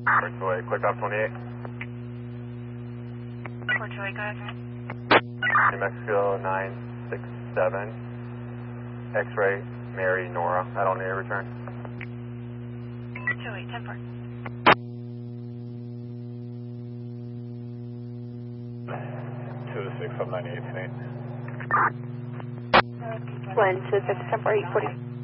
Portoy, quick off 28. Portoy, go ahead. New Mexico 967. X-ray, Mary, Nora. I don't need a return. 28, 10-4. 2-6 up 98, 126, 10-4, 840.